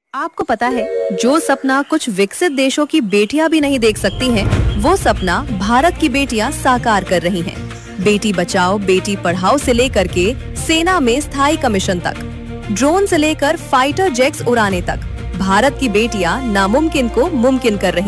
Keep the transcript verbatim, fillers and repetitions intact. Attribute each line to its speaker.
Speaker 1: आपको पता है, जो सपना कुछ विकसित देशों की बेटियां भी नहीं देख सकती हैं, वो सपना भारत की बेटियां साकार कर रही हैं। बेटी बचाओ बेटी पढ़ाओ से लेकर के सेना में स्थायी कमीशन तक, ड्रोन से लेकर फाइटर जेट्स उड़ाने तक, भारत की बेटियां नामुमकिन को मुमकिन कर रही